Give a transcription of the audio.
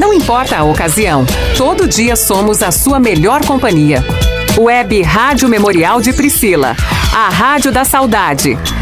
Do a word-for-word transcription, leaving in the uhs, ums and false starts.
Não importa a ocasião, todo dia somos a sua melhor companhia. Web Rádio Memorial de Priscila, a Rádio da Saudade.